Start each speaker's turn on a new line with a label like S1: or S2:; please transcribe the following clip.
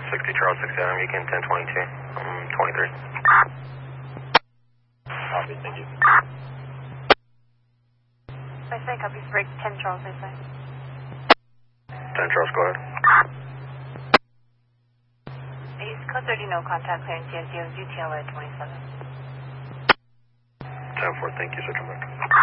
S1: 60 Charles 6 Adam, you can 1022, 23. Copy, thank you.
S2: I say copy, break 10 Charles, I say.
S1: 10 Charles, go ahead.
S2: East Coast 30, no contact, clearing TSU, UTL at 27.
S1: 10-4, thank you, switch back.